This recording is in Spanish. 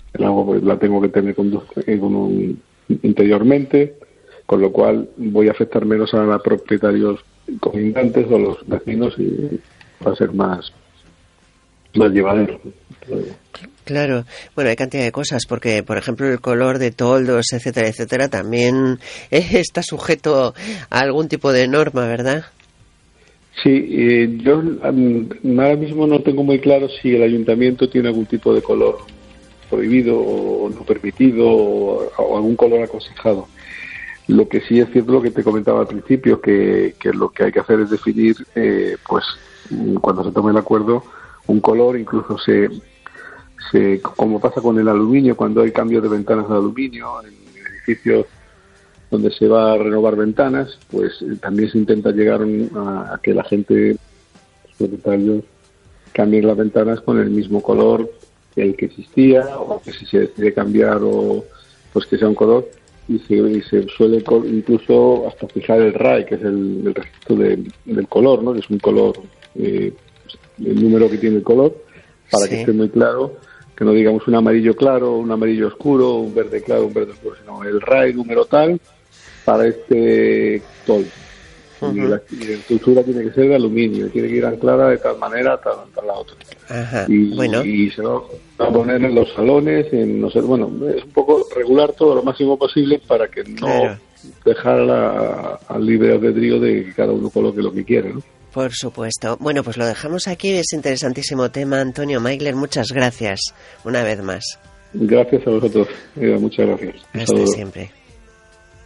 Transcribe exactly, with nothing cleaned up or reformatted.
el agua pues la tengo que tener con, con un, interiormente, con lo cual voy a afectar menos a los propietarios colindantes o los vecinos y va a ser más, más llevadero. Claro, bueno, hay cantidad de cosas, porque, por ejemplo, el color de toldos, etcétera, etcétera, también está sujeto a algún tipo de norma, ¿verdad? Sí, eh, yo um, ahora mismo no tengo muy claro si el ayuntamiento tiene algún tipo de color prohibido o no permitido o, o algún color aconsejado. Lo que sí es cierto, lo que te comentaba al principio, que, que lo que hay que hacer es definir, eh, pues, cuando se tome el acuerdo, un color, incluso se, se, como pasa con el aluminio, cuando hay cambio de ventanas de aluminio en edificios donde se va a renovar ventanas, pues eh, también se intenta llegar a, a que la gente, los propietarios, cambien las ventanas con el mismo color que el que existía, o que si se decide cambiar, o pues que sea un color. Y se, y se suele incluso hasta fijar el R A I, que es el, el registro de, del color, ¿no? Que es un color, eh, el número que tiene el color, para sí. que esté muy claro, que no digamos un amarillo claro, un amarillo oscuro, un verde claro, un verde oscuro, sino el R A I número tal para este tol. Uh-huh. Y, la, y la estructura tiene que ser de aluminio, tiene que ir anclada de tal manera, tal, tal la otra. Ajá. Y, bueno. y se va a poner en los salones, en no sé, bueno, es un poco regular todo lo máximo posible para que no claro. dejar la, al libre albedrío de que cada uno coloque lo que quiere, ¿no? Por supuesto. Bueno, pues lo dejamos aquí, es interesantísimo tema. Antonio Maigler, muchas gracias una vez más. Gracias a vosotros, eh, muchas gracias. Hasta siempre.